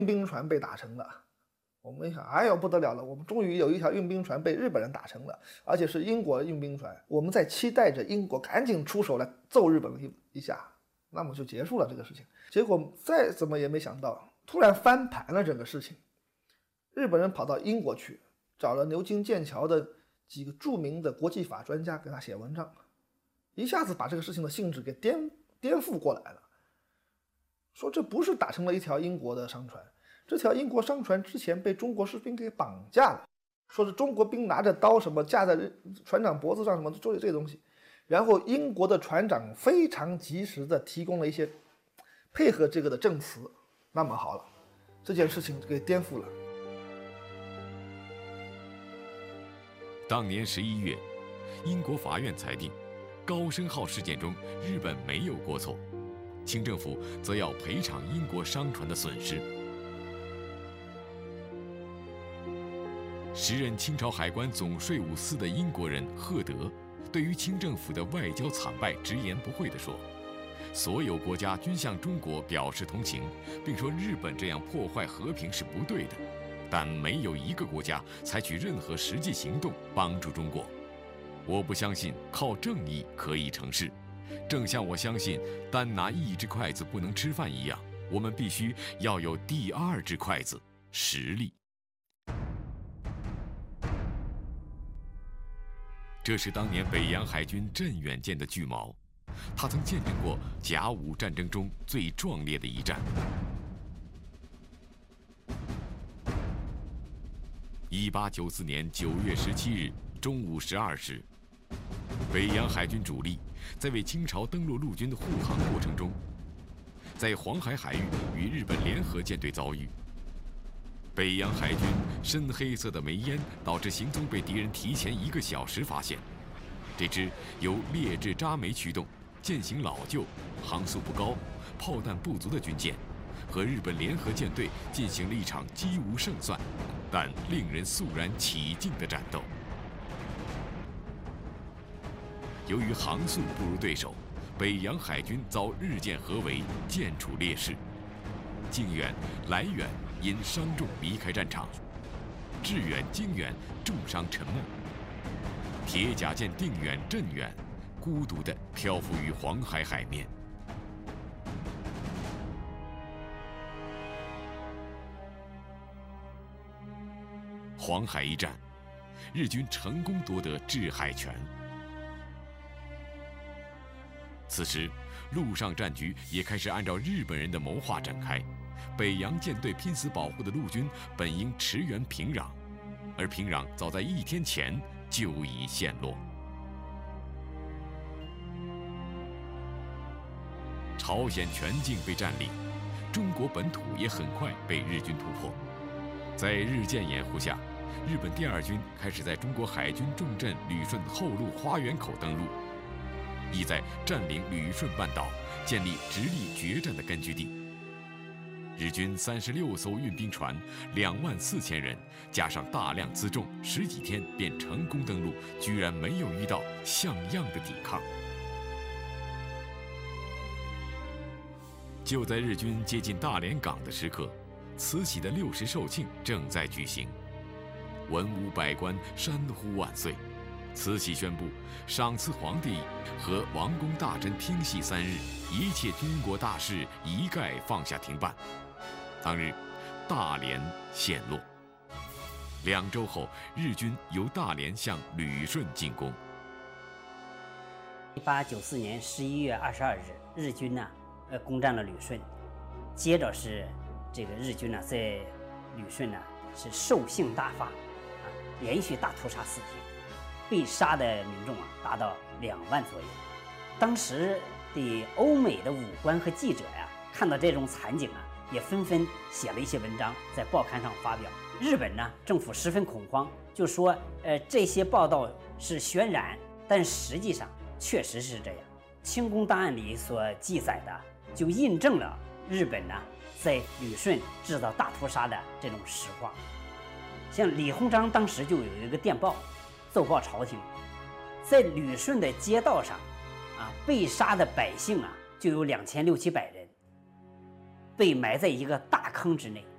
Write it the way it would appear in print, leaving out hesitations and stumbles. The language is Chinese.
运兵船被打沉了。我们一想，哎呦不得了了，我们终于有一条运兵船被日本人打沉了，而且是英国运兵船。我们在期待着英国赶紧出手来揍日本一下，那么就结束了这个事情。结果再怎么也没想到，突然翻盘了整个事情。日本人跑到英国去，找了牛津、剑桥的几个著名的国际法专家给他写文章，一下子把这个事情的性质给颠覆过来了。说这不是打成了一条英国的商船，这条英国商船之前被中国士兵给绑架了，说是中国兵拿着刀什么架在船长脖子上什么这些东西，然后英国的船长非常及时的提供了一些配合这个的证词，那么好了，这件事情给颠覆了。 当年11月，英国法院裁定，高升号事件中日本没有过错，清政府则要赔偿英国商船的损失。时任清朝海关总税务司的英国人赫德，对于清政府的外交惨败直言不讳地说：“所有国家均向中国表示同情，并说日本这样破坏和平是不对的，但没有一个国家采取任何实际行动帮助中国。我不相信靠正义可以成事，正像我相信单拿一只筷子不能吃饭一样，我们必须要有第二只筷子——实力。”这是当年北洋海军镇远舰的巨锚，他曾见证过甲午战争中最壮烈的一战。1894年9月17日中午12时，北洋海军主力在为清朝登陆陆军的护航过程中，在黄海海域与日本联合舰队遭遇。北洋海军深黑色的煤烟导致行踪被敌人提前1个小时发现。这支由劣质渣煤驱动、舰型老旧、航速不高、炮弹不足的军舰，和日本联合舰队进行了一场几无胜算，但令人肃然起敬的战斗。由于航速不如对手，北洋海军遭日舰合围，舰处劣势。靖远、来远因伤重离开战场，致远、经远重伤沉没。铁甲舰定远、镇远孤独地漂浮于黄海海面。黄海一战，日军成功夺得制海权。此时，陆上战局也开始按照日本人的谋划展开。北洋舰队拼死保护的陆军本应驰援平壤，而平壤早在1天前就已陷落。朝鲜全境被占领，中国本土也很快被日军突破。在日舰掩护下，日本第2军开始在中国海军重镇旅顺后路花园口登陆，意在占领旅顺半岛，建立直隶决战的根据地。日军36艘运兵船，24000人，加上大量辎重，10几天便成功登陆，居然没有遇到像样的抵抗。就在日军接近大连港的时刻，慈禧的60寿庆正在举行，文武百官山呼万岁。慈禧宣布，赏赐皇帝和王公大臣听戏3日，一切军国大事一概放下停办。当日，大连陷落。2周后，日军由大连向旅顺进攻。 1894年11月22日，日军攻占了旅顺，接着是这个日军在旅顺是兽性大发，连续大屠杀4天，被杀的民众达到2万左右。当时的欧美的武官和记者看到这种惨景也纷纷写了一些文章在报刊上发表。日本政府十分恐慌，就说这些报道是渲染，但实际上确实是这样。清宫档案里所记载的，就印证了日本在旅顺制造大屠杀的这种实况。像李鸿章当时就有一个电报奏报朝廷，在旅顺的街道上被杀的百姓就有2600-700人，被埋在一个大坑之内。